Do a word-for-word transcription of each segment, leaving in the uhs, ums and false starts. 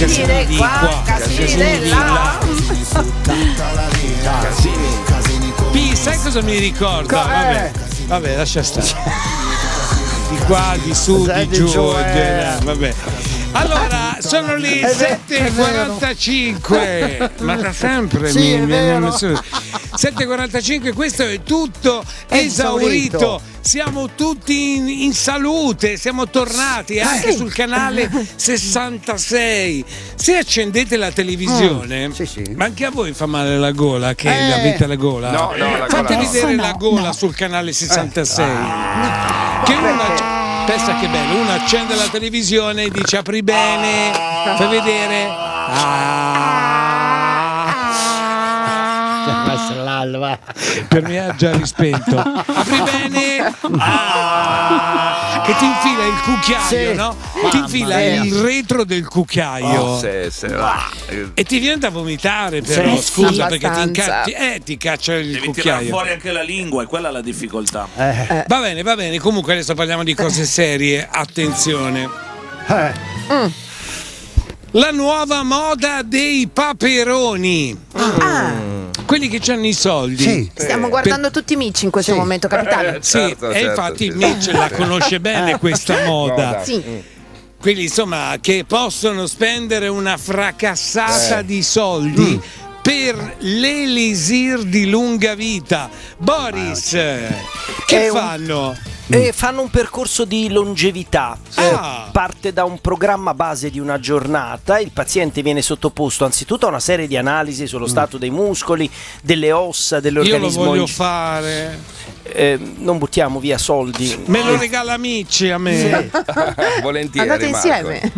casini di qua, casini di là. P, sai cosa mi ricorda? Vabbè, vabbè, lascia stare. Di qua, di su, di giù, vabbè. Allora, sono le sette e quarantacinque. Ma da sempre sì, mi, mi, mi sette e quarantacinque, questo è tutto è esaurito. esaurito. Siamo tutti in, in salute, siamo tornati anche sì. sul canale sessantasei. Se accendete la televisione, mm, sì, sì. ma anche a voi fa male la gola, che eh. avete la gola? No, no, la Fate gola vedere no. la gola no. sul canale sessantasei. Eh. Ah. Che una pensa che bello, uno accende la televisione e dice apri bene, fai vedere. Ah. Per me ha già rispento. Apri bene. Ah. Che ti infila il cucchiaio, sì. no? Mamma ti infila mia. il retro del cucchiaio. Oh, sì, sì, e ti viene da vomitare, però sì, scusa, sì, perché ti, incacci, eh, ti caccia il Devi cucchiaio. Devi tirare fuori anche la lingua, è quella la difficoltà. Eh. Va bene, va bene. Comunque adesso parliamo di cose serie. Attenzione. Eh. Mm. La nuova moda dei paperoni. Ah. Quelli che hanno i soldi. Sì. Stiamo guardando per... tutti Mitch in questo sì. momento, capitano. Sì, certo, e certo, infatti sì. Mitch la conosce bene questa moda. Sì. Quelli insomma che possono spendere una fracassata eh. di soldi mm. per l'elisir di lunga vita. Boris, che È fanno? Un... E fanno un percorso di longevità, ah. eh, parte da un programma base di una giornata, il paziente viene sottoposto anzitutto a una serie di analisi sullo mm. stato dei muscoli, delle ossa, dell'organismo. Io lo voglio in... fare. Eh, non buttiamo via soldi. Me lo regala amici a me. Sì. Volentieri. Andate insieme.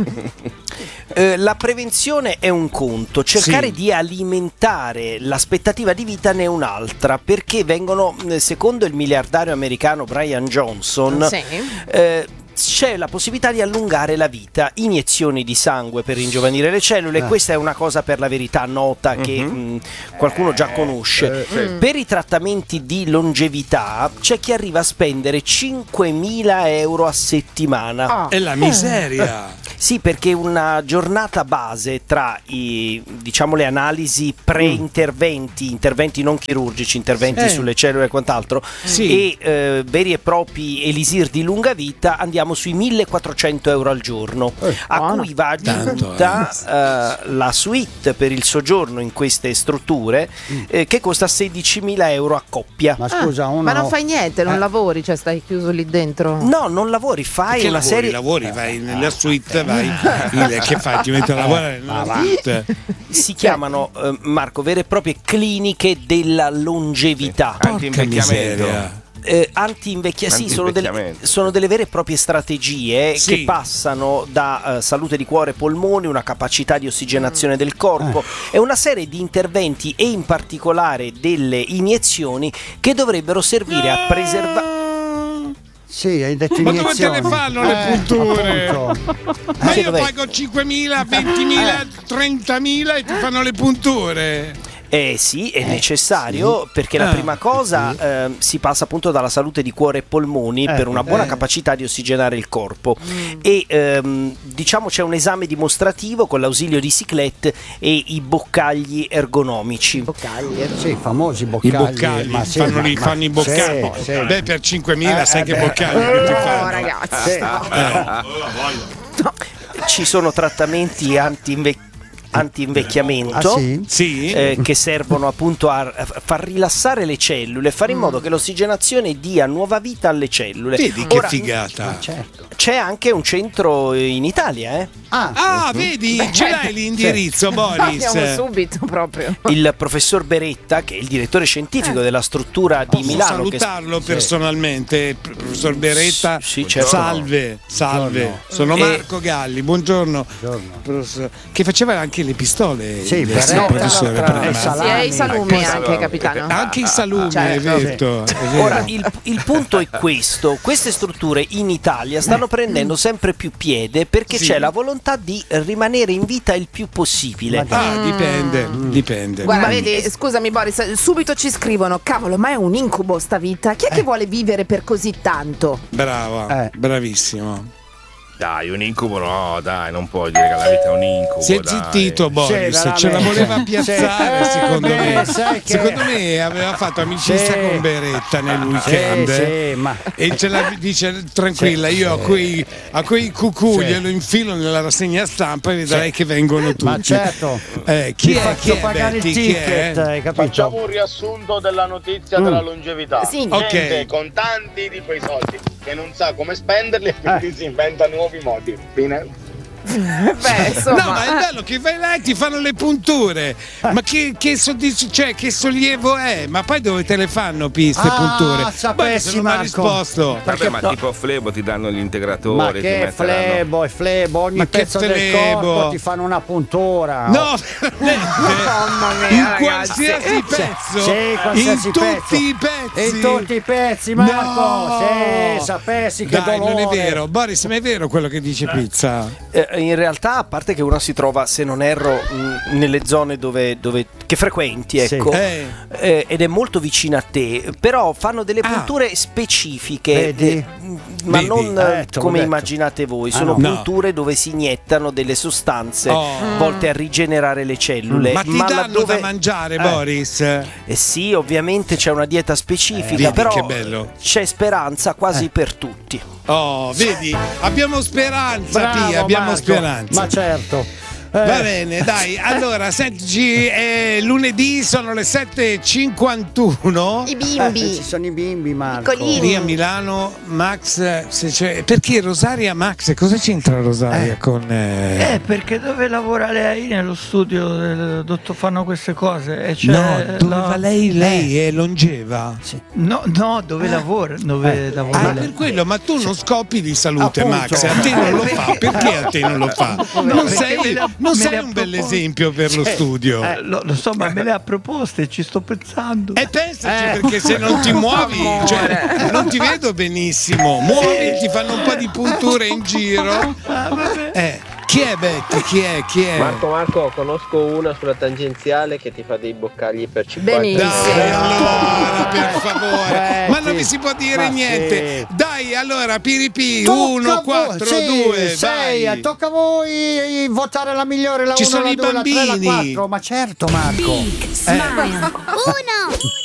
Eh, la prevenzione è un conto, cercare sì. di alimentare l'aspettativa di vita ne è un'altra, perché vengono, secondo il miliardario americano Brian Johnson, sì. eh, c'è la possibilità di allungare la vita, iniezioni di sangue per ringiovanire le cellule, eh. questa è una cosa per la verità nota che mm-hmm. mh, qualcuno già conosce. Eh, eh, per i trattamenti di longevità c'è chi arriva a spendere cinquemila euro a settimana. Oh. È la miseria. Eh. Sì, perché una giornata base tra i, diciamo, le analisi pre-interventi, interventi non chirurgici, interventi eh. sulle cellule e quant'altro, sì. e eh, veri e propri elisir di lunga vita, andiamo sui millequattrocento euro al giorno, eh, a buono. cui va aggiunta eh. uh, la suite per il soggiorno in queste strutture mm. eh, che costa sedicimila euro a coppia. Ma scusa, uno... ma non fai niente, non eh. lavori, cioè stai chiuso lì dentro? No, non lavori, fai che una lavori, serie lavori, vai nella suite, vai il, che fai? Ti metti a lavorare nella suite. Si chiamano eh, Marco vere e proprie cliniche della longevità. Sì, anti-invecchiamento. Eh, anti-invecchia, sì, sono delle, sono delle vere e proprie strategie sì. che passano da uh, salute di cuore e polmoni, una capacità di ossigenazione del corpo eh. e una serie di interventi, e in particolare delle iniezioni che dovrebbero servire a preservare. Sì, hai detto ma dove te le fanno eh, le punture? Ma io dov'è? pago cinquemila, ventimila, trentamila e ti fanno le punture. Eh sì, è necessario, perché la prima cosa eh, si passa appunto dalla salute di cuore e polmoni per una buona capacità di ossigenare il corpo mm. e ehm, diciamo c'è un esame dimostrativo con l'ausilio di ciclette e i boccagli ergonomici. Boccagli, sì, famosi boccagli. I boccagli, ma sì, fanno, ma, li, fanno i boccagli. Sì, sì. Beh, per cinquemila eh, sai eh, che beh. boccagli eh, che ti no, fanno. ragazzi. Sì. Eh. No. Ci sono trattamenti anti-invecchiamento anti-invecchiamento ah, sì? Sì. Eh, che servono appunto a far rilassare le cellule, fare in modo che l'ossigenazione dia nuova vita alle cellule. Vedi che Ora, figata. Certo. C'è anche un centro in Italia, eh? Ah, ah uh-huh. vedi, Beh, ce l'hai l'indirizzo, sì. Boris? Andiamo subito proprio. Il professor Beretta, che è il direttore scientifico eh. della struttura di Posso Milano. salutarlo che... personalmente, professor Beretta. Sì, certo. Salve, salve. Buongiorno. Sono Marco Galli, buongiorno. Buongiorno. Che faceva anche le pistole. Sì, del sì, professore prima. prima. Sì, e i salumi anche, capitano. Anche i salumi, cioè, è vero. sì. È vero. Ora, il, il punto è questo: queste strutture in Italia stanno prendendo sempre più piede perché sì. c'è la volontà di rimanere in vita il più possibile. Ah, dipende, mm. dipende. Guarda, vedi, scusami Boris, subito ci scrivono: cavolo, ma è un incubo sta vita? Chi è che vuole vivere per così tanto? Brava, eh. bravissimo. dai, un incubo no, dai, non puoi dire che la vita è un incubo. Si è dai. zittito Boris, Sì, ce la voleva sì. piazzare Eh, secondo beh, me. sai che- Secondo me aveva fatto amicizia Sì. con Beretta nel weekend. Sì, sì, ma- E ce la dice tranquilla, io a quei, a quei cucù Sì. glielo infilo nella rassegna stampa e vedrai che vengono tutti. Ma certo. Eh, chi Ti è? faccio Chi è, pagare Betty? il Chi ticket, è? hai capito? Facciamo un riassunto della notizia Mm. della longevità. Sì. Gente Ok. con tanti di quei soldi che non sa come spenderli e quindi Eh. si inventa nuovi modi. Fine. Beh, insomma. No, ma è bello che vai là e ti fanno le punture. Ma che, che, soddisf- cioè, che sollievo è? Ma poi dove te le fanno queste Ah, punture? sapessi, Guarda, non mi ha Marco. risposto. Vabbè, ma tipo Flebo ti danno gli integratori. Ma ti che metteranno- flebo, è flebo, ogni Ma che pezzo del flebo? corpo ti fanno una puntura. No, veramente. Mamma mia, in ragazzi. qualsiasi pezzo. Sì, qualsiasi in tutti pezzo. i pezzi. In tutti i pezzi, Marco. No. Sì, sapessi che Dai, dolore. non è vero. Boris, ma è vero quello che dice Pizza? Eh, in realtà, a parte che una si trova, se non erro, mh, nelle zone dove, dove che frequenti, Sì. ecco, Eh. eh, ed è molto vicina a te, però fanno delle Ah. punture specifiche, Vedi? eh, mh, ma Vedi? non eh, Eh, te l'ho come detto. immaginate voi, Ah, sono no. punture dove si iniettano delle sostanze Oh. volte a rigenerare le cellule. Ma ti danno laddove- da mangiare, Boris? Eh sì, ovviamente c'è una dieta specifica, Vedi però che bello. c'è speranza quasi per tutti. Oh, vedi? Abbiamo speranza, Bravo, Pia, abbiamo Marco. speranza. Ma certo. Eh. Va bene, dai. Allora, senti, è lunedì, sono le sette e cinquantuno. I Eh, bimbi. ci sono i bimbi, Marco. Piccolini. Lì a Milano, Max, se c'è- perché Rosaria Max? Cosa c'entra Rosaria con... eh, Eh, perché dove lavora lei nello studio del dottor fanno queste cose? E c'è no, dove la- va lei? Lei è longeva? No, no, dove lavora? Dove lavora Ah, lei? per quello, ma tu non scopi di salute, Appunto. Max. A te non lo fa. Perché a te non lo fa? Non perché sei, me le ha- non me sei le ha un bel proposto. esempio per lo studio. Eh, lo, lo so, ma me le ha proposte, ci sto pensando. E pensaci, Eh. perché se non ti muovi, cioè, non ti vedo benissimo. Muovi, ti fanno un po' di punture in giro. Eh, chi è Betty? Chi è? Chi è? Marco, Marco, conosco una sulla tangenziale che ti fa dei boccagli per cinquanta Benissimo. Dai, allora, per favore. Betty. Ma non vi si può dire Ma niente. sì. Dai, allora, Piripi, Tocca uno, a voi, quattro, sì, due, sei, vai. tocca a voi votare la migliore, la Ci uno, sono la i due, la tre, la bambini. quattro. Ma certo, Marco. Big Smile. Uno,